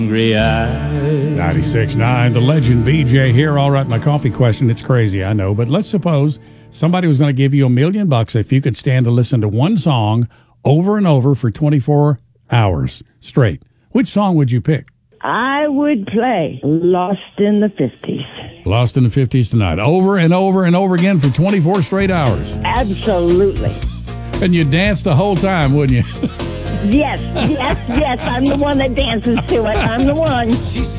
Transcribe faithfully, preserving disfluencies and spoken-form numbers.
Hungry eyes. ninety-six point nine, the legend B J here. All right, my coffee question. It's crazy, I know. But let's suppose somebody was going to give you a million bucks if you could stand to listen to one song over and over for twenty-four hours straight. Which song would you pick? I would play Lost in the fifties. Lost in the fifties tonight. Over and over and over again for twenty-four straight hours. Absolutely. And you'd dance the whole time, wouldn't you? Yes, yes, yes. I'm the one that dances to it. I'm the one.